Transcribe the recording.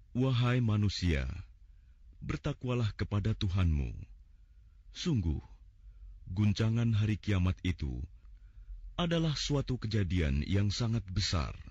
Wahai manusia, bertakwalah kepada Tuhanmu. Sungguh, guncangan hari kiamat itu adalah suatu kejadian yang sangat besar.